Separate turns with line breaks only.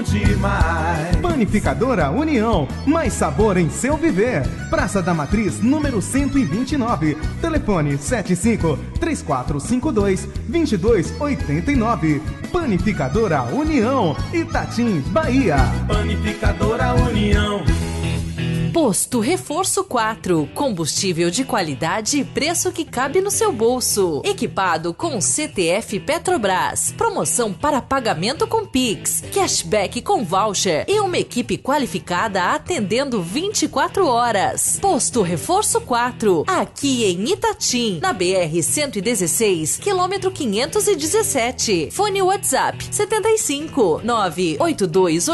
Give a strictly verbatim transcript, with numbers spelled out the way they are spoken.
demais.
Panificadora União, mais sabor em seu viver. Praça da Matriz, número cento e vinte e nove. Telefone sete cinco, três quatro cinco dois, dois dois oito nove. Panificadora União, Itatim, Bahia.
Panificadora União.
Posto Reforço quatro. Combustível de qualidade e preço que cabe no seu bolso. Equipado com C T F Petrobras. Promoção para pagamento com Pix. Cashback com voucher. E uma equipe qualificada atendendo vinte e quatro horas. Posto Reforço quatro. Aqui em Itatim. Na B R cento e dezesseis, quilômetro quinhentos e dezessete. Fone WhatsApp setenta e cinco, nove oito dois